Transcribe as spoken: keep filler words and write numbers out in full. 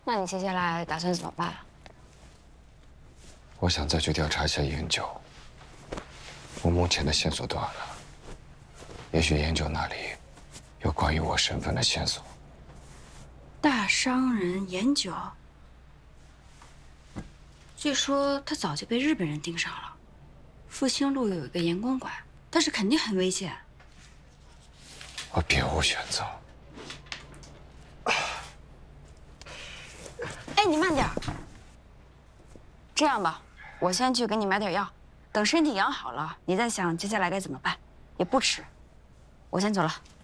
那你接下来打算怎么办啊？ 我想再去调查一下研究。我目前的线索断了，也许研究那里有关于我身份的线索。 大商人研九，据说他早就被日本人盯上了。复兴路有一个盐公馆，但是肯定很危险。 我别无选择。 哎，你慢点儿。这样吧，我先去给你买点药，等身体养好了，你再想接下来该怎么办，也不迟。我先走了。